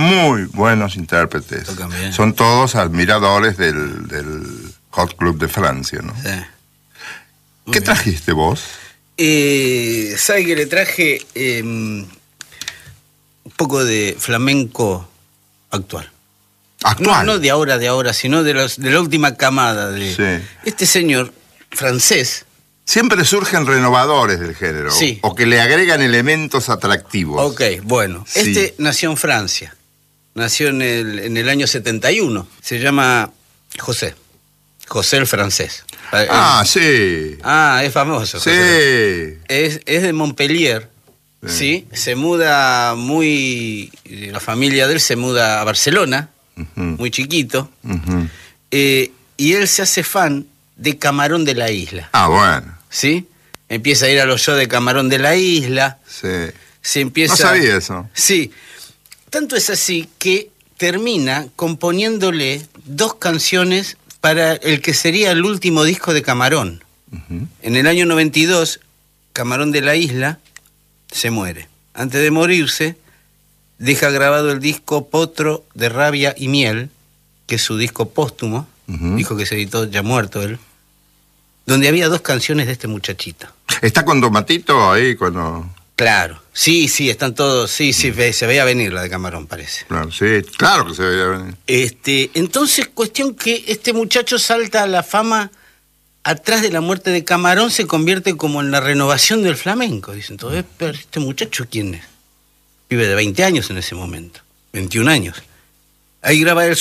muy buenos intérpretes. Tocan bien. Son todos admiradores del Hot Club de Francia, ¿no? Sí. ¿Qué trajiste vos? ¿Sabe que le traje un poco de flamenco actual? Actual. No de ahora, sino de la última camada. Sí. Este señor francés. Siempre surgen renovadores del género. Sí. O que le agregan elementos atractivos. Ok, bueno. Sí. Este nació en Francia. Nació en el año 71. Se llama José. José el francés. Sí. Es famoso. Sí. José. Es de Montpellier. Sí. Se muda la familia de él se muda a Barcelona, muy chiquito. Y él se hace fan de Camarón de la Isla. Bueno. ¿Sí? Empieza a ir a los shows de Camarón de la Isla. Sí. No sabía eso. Sí. Tanto es así que termina componiéndole 2 canciones para el que sería el último disco de Camarón. En el año 92, Camarón de la Isla se muere. Antes de morirse, deja grabado el disco Potro de Rabia y Miel, que es su disco póstumo, disco que se editó ya muerto él, donde había 2 canciones de este muchachito. ¿Está con Tomatito ahí cuando...? Claro, sí, están todos, se veía venir la de Camarón, parece. Claro, sí, claro que se veía venir. Entonces, cuestión que este muchacho salta a la fama atrás de la muerte de Camarón, se convierte como en la renovación del flamenco. Dicen, entonces, pero ¿este muchacho quién es? Vive de 20 años en ese momento, 21 años. Ahí graba él